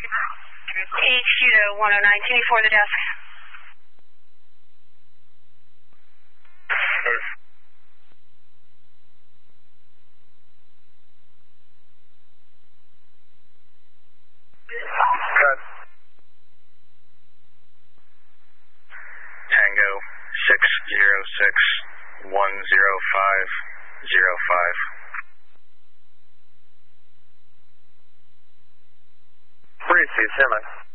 HQ to 109, can you forward the desk? Cut. Tango 606 10505. Breeze, Simmons.